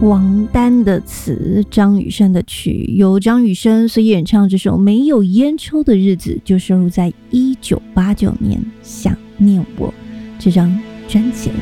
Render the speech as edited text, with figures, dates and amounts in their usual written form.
王丹的词，张雨生的曲，由张雨生所演唱这首《没有烟抽的日子》就收录在1989年《想念我》这张专辑了。